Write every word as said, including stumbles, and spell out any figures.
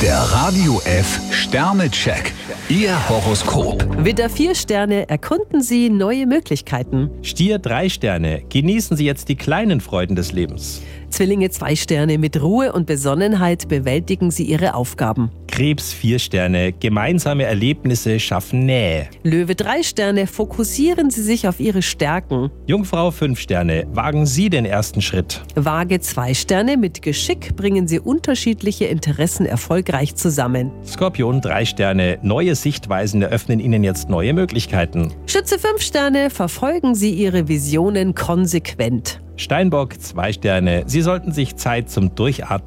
Der Radio F Sternecheck. Ihr Horoskop. Widder vier Sterne, erkunden Sie neue Möglichkeiten. Stier drei Sterne, genießen Sie jetzt die kleinen Freuden des Lebens. Zwillinge zwei Sterne, mit Ruhe und Besonnenheit bewältigen Sie Ihre Aufgaben. Krebs vier Sterne, gemeinsame Erlebnisse schaffen Nähe. Löwe drei Sterne, fokussieren Sie sich auf Ihre Stärken. Jungfrau fünf Sterne, wagen Sie den ersten Schritt. Waage zwei Sterne, mit Geschick bringen Sie unterschiedliche Interessen erfolgreich zusammen. Skorpion drei Sterne, neue Sichtweisen eröffnen Ihnen jetzt neue Möglichkeiten. Schütze fünf Sterne, verfolgen Sie Ihre Visionen konsequent. Steinbock zwei Sterne, Sie sollten sich Zeit zum Durchatmen